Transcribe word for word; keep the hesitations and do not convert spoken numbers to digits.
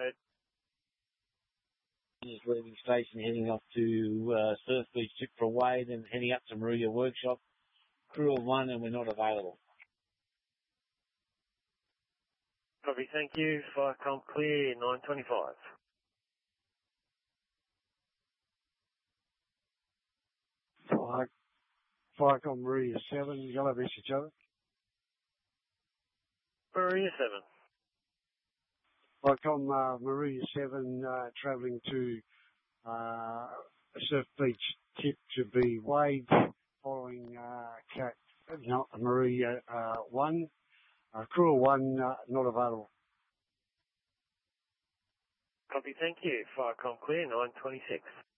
Just leaving station, heading off to uh, Surf Beach, Tip for away, then heading up to Maria Workshop. Crew of one, and we're not available. Copy, thank you. Fire comp clear, nine twenty-five. Fire, fire comp Maria seven, Yellow Beach each other. Maria seven. Fire comp uh, Maria seven, uh, travelling to uh, Surf Beach Tip to be weighed, following uh, Cat, no, Maria uh, one. Uh, crew of one, uh, not available. Copy, thank you. Fire comp clear, nine twenty-six.